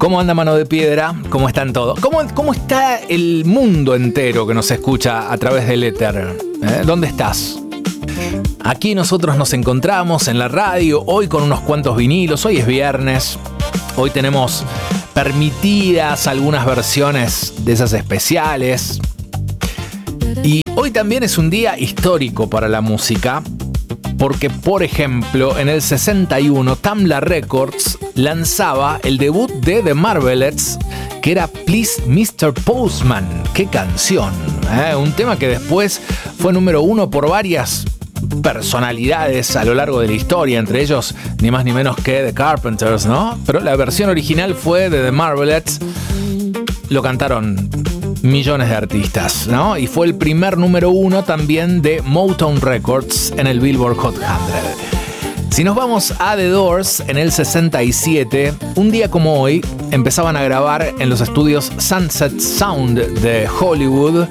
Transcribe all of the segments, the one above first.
¿Cómo anda Mano de Piedra? ¿Cómo están todos? ¿Cómo está el mundo entero que nos escucha a través del éter? ¿Dónde estás? Aquí nosotros nos encontramos en la radio, hoy con unos cuantos vinilos. Hoy es viernes, hoy tenemos permitidas algunas versiones de esas especiales. Y hoy también es un día histórico para la música, porque, por ejemplo, en el 61, Tamla Records lanzaba el debut de The Marvelettes, que era Please Mr. Postman. ¡Qué canción! Un tema que después fue número uno por varias personalidades a lo largo de la historia, entre ellos ni más ni menos que The Carpenters, ¿no? Pero la versión original fue de The Marvelettes. Lo cantaron millones de artistas, ¿no? Y fue el primer número uno también de Motown Records en el Billboard Hot 100. Si nos vamos a The Doors, en el 67, un día como hoy, empezaban a grabar en los estudios Sunset Sound de Hollywood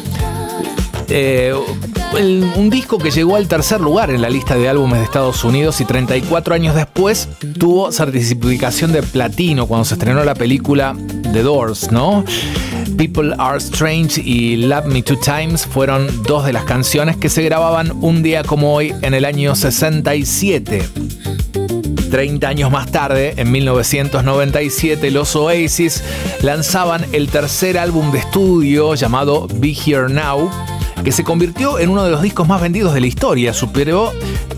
un disco que llegó al tercer lugar en la lista de álbumes de Estados Unidos y 34 años después tuvo certificación de platino cuando se estrenó la película The Doors, ¿no? People Are Strange y Love Me Two Times fueron dos de las canciones que se grababan un día como hoy en el año 67. 30 años más tarde, en 1997, los Oasis lanzaban el tercer álbum de estudio llamado Be Here Now, que se convirtió en uno de los discos más vendidos de la historia. Superó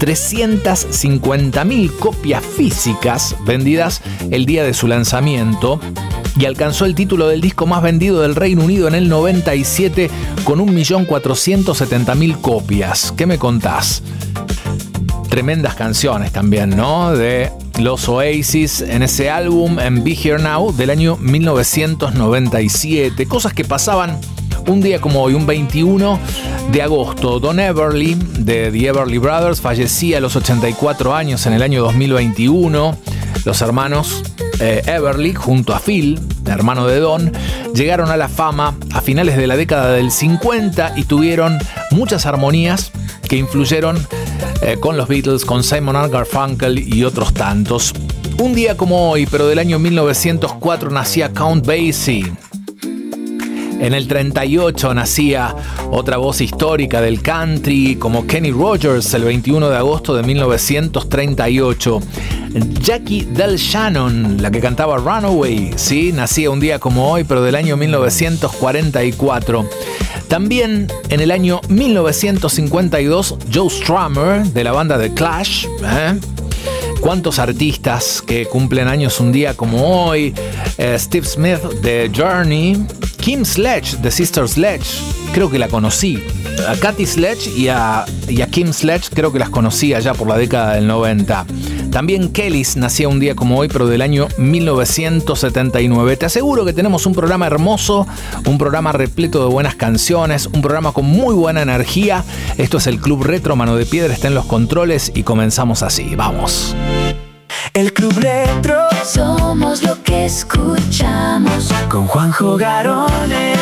350.000 copias físicas vendidas el día de su lanzamiento y alcanzó el título del disco más vendido del Reino Unido en el 97 con 1.470.000 copias. ¿Qué me contás? Tremendas canciones también, ¿no? De los Oasis en ese álbum, en Be Here Now, del año 1997. Cosas que pasaban un día como hoy, un 21 de agosto. Don Everly, de The Everly Brothers, fallecía a los 84 años en el año 2021. Los hermanos Everly, junto a Phil, hermano de Don, llegaron a la fama a finales de la década del 50 y tuvieron muchas armonías que influyeron con los Beatles, con Simon & Garfunkel y otros tantos. Un día como hoy, pero del año 1904, nacía Count Basie. En el 38 nacía otra voz histórica del country como Kenny Rogers, el 21 de agosto de 1938. Jackie Del Shannon, la que cantaba Runaway, ¿sí? Nacía un día como hoy, pero del año 1944. También en el año 1952, Joe Strummer, de la banda The Clash. ¿Cuántos artistas que cumplen años un día como hoy? Steve Smith de Journey, Kim Sledge de Sister Sledge, creo que la conocí. A Katy Sledge y a Kim Sledge creo que las conocí allá por la década del 90. También Kellys nacía un día como hoy, pero del año 1979. Te aseguro que tenemos un programa hermoso, un programa repleto de buenas canciones, un programa con muy buena energía. Esto es el Club Retro, Mano de Piedra está en los controles y comenzamos así. ¡Vamos! El Club Retro, somos lo que escuchamos. Con Juanjo Garones.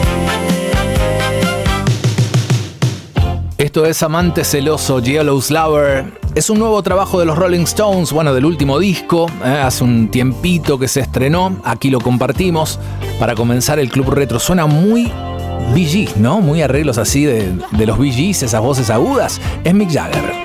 Esto es Amante Celoso, Yellow Lover. Es un nuevo trabajo de los Rolling Stones, bueno, del último disco. Hace un tiempito que se estrenó. Aquí lo compartimos para comenzar el Club Retro. Suena muy Bee Gees, ¿no? Muy arreglos así de los Bee Gees, esas voces agudas. Es Mick Jagger.